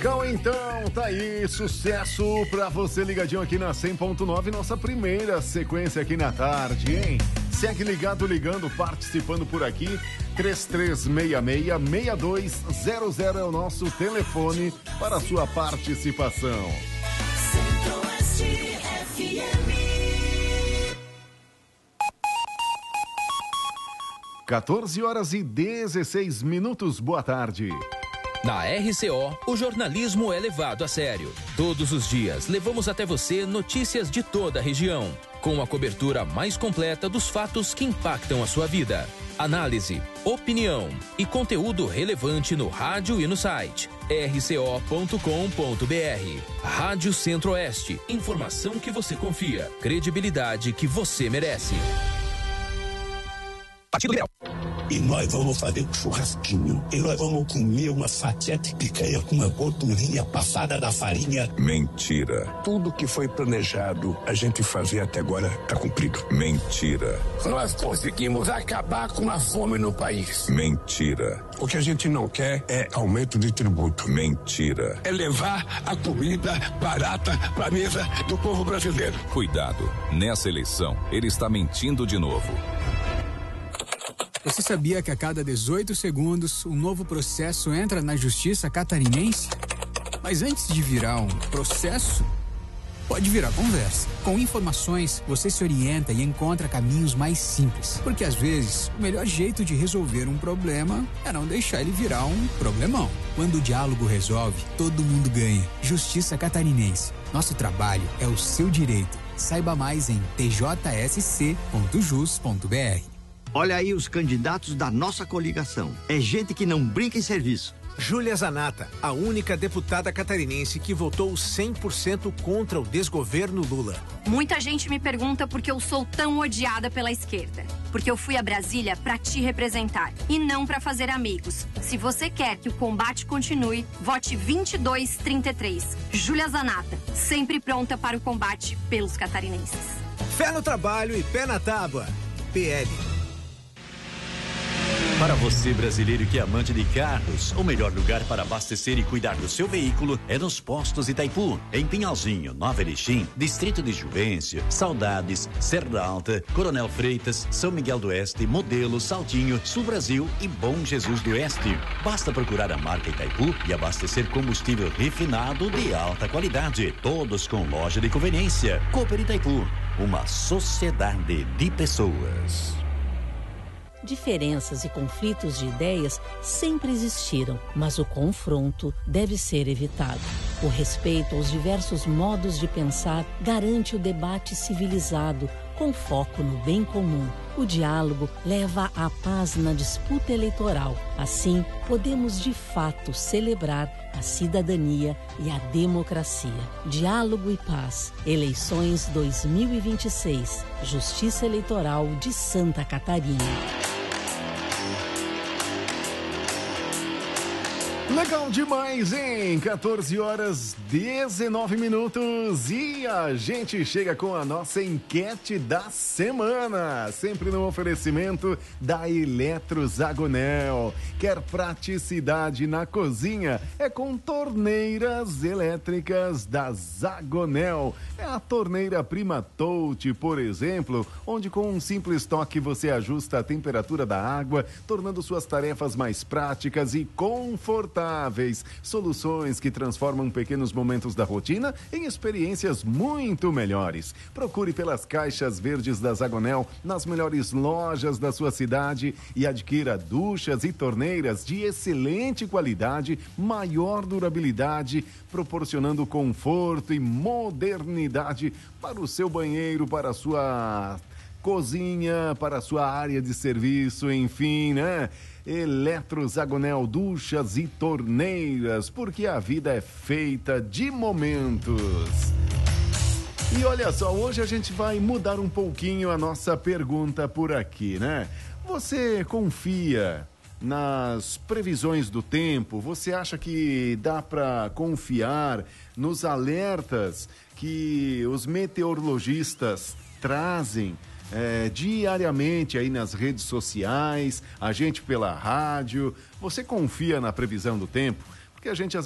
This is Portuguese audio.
Legal, então, tá aí, sucesso pra você ligadinho aqui na 100.9, nossa primeira sequência aqui na tarde, hein? Segue ligado, ligando, participando por aqui, 3366-6200 é o nosso telefone para a sua participação. Centro-Oeste FM. 14h16, boa tarde. Na RCO, o jornalismo é levado a sério. Todos os dias, levamos até você notícias de toda a região, com a cobertura mais completa dos fatos que impactam a sua vida. Análise, opinião e conteúdo relevante no rádio e no site rco.com.br. Rádio Centro-Oeste, informação que você confia, credibilidade que você merece. Partido Liberal. E nós vamos fazer um churrasquinho. E nós vamos comer uma fatia de picanha com uma gordurinha passada da farinha. Mentira. Tudo que foi planejado a gente fazer até agora está cumprido. Mentira. Nós conseguimos acabar com a fome no país. Mentira. O que a gente não quer é aumento de tributo. Mentira. É levar a comida barata para a mesa do povo brasileiro. Cuidado. Nessa eleição, ele está mentindo de novo. Você sabia que a cada 18 segundos um novo processo entra na justiça catarinense? Mas antes de virar um processo, pode virar conversa. Com informações, você se orienta e encontra caminhos mais simples. Porque às vezes, o melhor jeito de resolver um problema é não deixar ele virar um problemão. Quando o diálogo resolve, todo mundo ganha. Justiça Catarinense. Nosso trabalho é o seu direito. Saiba mais em tjsc.jus.br. Olha aí os candidatos da nossa coligação. É gente que não brinca em serviço. Júlia Zanata, a única deputada catarinense que votou 100% contra o desgoverno Lula. Muita gente me pergunta por que eu sou tão odiada pela esquerda. Porque eu fui a Brasília para te representar e não para fazer amigos. Se você quer que o combate continue, vote 2233. Júlia Zanata, sempre pronta para o combate pelos catarinenses. Fé no trabalho e pé na tábua. PL. Para você, brasileiro que é amante de carros, o melhor lugar para abastecer e cuidar do seu veículo é nos postos Itaipu, em Pinhalzinho, Nova Erechim, Distrito de Juvencio, Saudades, Serra Alta, Coronel Freitas, São Miguel do Oeste, Modelo, Saltinho, Sul Brasil e Bom Jesus do Oeste. Basta procurar a marca Itaipu e abastecer combustível refinado de alta qualidade, todos com loja de conveniência. Cooper Itaipu, uma sociedade de pessoas. Diferenças e conflitos de ideias sempre existiram, mas o confronto deve ser evitado. O respeito aos diversos modos de pensar garante o debate civilizado, com foco no bem comum. O diálogo leva à paz na disputa eleitoral. Assim, podemos de fato celebrar a cidadania e a democracia. Diálogo e paz. Eleições 2026. Justiça Eleitoral de Santa Catarina. Legal demais, hein? 14h19 e a gente chega com a nossa enquete da semana, sempre no oferecimento da Eletrozagonel. Quer praticidade na cozinha? É com torneiras elétricas da Zagonel. É a torneira Prima Touch, por exemplo, onde com um simples toque você ajusta a temperatura da água, tornando suas tarefas mais práticas e confortáveis. Soluções que transformam pequenos momentos da rotina em experiências muito melhores. Procure pelas caixas verdes da Zagonel nas melhores lojas da sua cidade e adquira duchas e torneiras de excelente qualidade, maior durabilidade, proporcionando conforto e modernidade para o seu banheiro, para a sua cozinha, para a sua área de serviço, enfim, né? Eletrozagonel, duchas e torneiras, porque a vida é feita de momentos. E olha só, hoje a gente vai mudar um pouquinho a nossa pergunta por aqui, né? Você confia nas previsões do tempo? Você acha que dá para confiar nos alertas que os meteorologistas trazem diariamente aí nas redes sociais, a gente pela rádio? Você confia na previsão do tempo? Porque a gente às